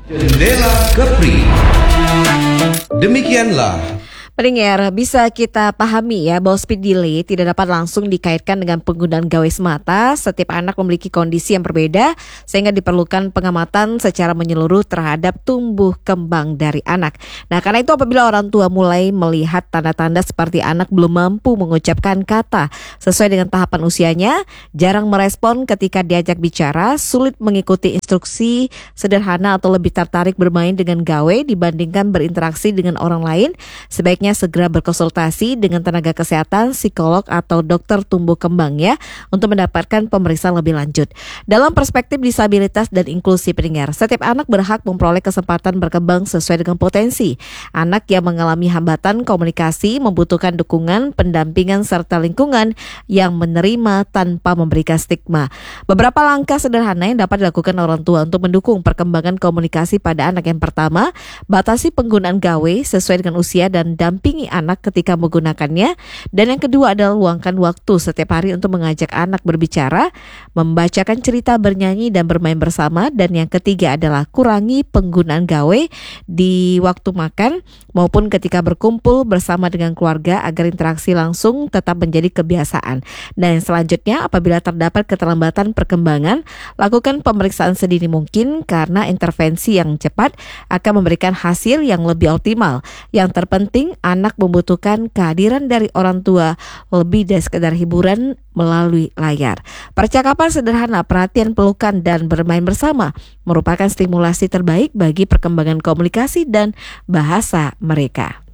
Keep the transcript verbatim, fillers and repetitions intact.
Jendela Kepri. Demikianlah pendengar, bisa kita pahami ya bahwa speed delay tidak dapat langsung dikaitkan dengan penggunaan gawai semata. Setiap anak memiliki kondisi yang berbeda sehingga diperlukan pengamatan secara menyeluruh terhadap tumbuh kembang dari anak. Nah, karena itu apabila orang tua mulai melihat tanda-tanda seperti anak belum mampu mengucapkan kata sesuai dengan tahapan usianya, jarang merespon ketika diajak bicara, sulit mengikuti instruksi sederhana atau lebih tertarik bermain dengan gawai dibandingkan berinteraksi dengan orang lain, sebaiknya segera berkonsultasi dengan tenaga kesehatan, psikolog atau dokter tumbuh kembang ya untuk mendapatkan pemeriksaan lebih lanjut. Dalam perspektif disabilitas dan inklusi pendengar, setiap anak berhak memperoleh kesempatan berkembang sesuai dengan potensi. Anak yang mengalami hambatan komunikasi membutuhkan dukungan, pendampingan serta lingkungan yang menerima tanpa memberikan stigma. Beberapa langkah sederhana yang dapat dilakukan orang tua untuk mendukung perkembangan komunikasi pada anak. Yang pertama, batasi penggunaan gawai sesuai dengan usia dan dampingi anak ketika menggunakannya. Dan yang kedua adalah luangkan waktu setiap hari untuk mengajak anak berbicara, membacakan cerita, bernyanyi dan bermain bersama. Dan yang ketiga adalah kurangi penggunaan gawai di waktu makan maupun ketika berkumpul bersama dengan keluarga agar interaksi langsung tetap menjadi kebiasaan. Dan yang selanjutnya, apabila terdapat keterlambatan perkembangan, lakukan pemeriksaan sedini mungkin karena intervensi yang cepat akan memberikan hasil yang lebih optimal. Yang terpenting, anak membutuhkan kehadiran dari orang tua lebih dari sekedar hiburan melalui layar. Percakapan sederhana, perhatian, pelukan, dan bermain bersama merupakan stimulasi terbaik bagi perkembangan komunikasi dan bahasa mereka.